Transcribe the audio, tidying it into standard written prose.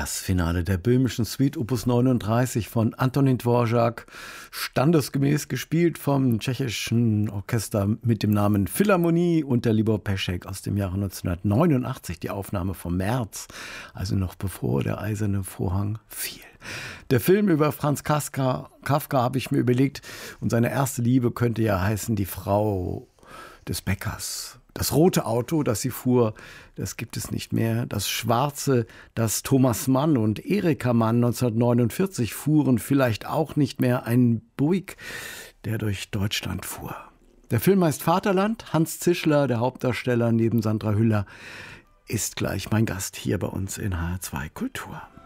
Das Finale der böhmischen Suite Opus 39 von Antonín Dvořák, standesgemäß gespielt vom tschechischen Orchester mit dem Namen Philharmonie unter Libor Peschek aus dem Jahre 1989, die Aufnahme vom März, also noch bevor der eiserne Vorhang fiel. Der Film über Franz Kafka habe ich mir überlegt, und seine erste Liebe könnte ja heißen die Frau des Bäckers. Das rote Auto, das sie fuhr, das gibt es nicht mehr. Das schwarze, das Thomas Mann und Erika Mann 1949 fuhren, vielleicht auch nicht mehr. Ein Buick, der durch Deutschland fuhr. Der Film heißt Vaterland. Hans Zischler, der Hauptdarsteller neben Sandra Hüller, ist gleich mein Gast hier bei uns in HR2 Kultur.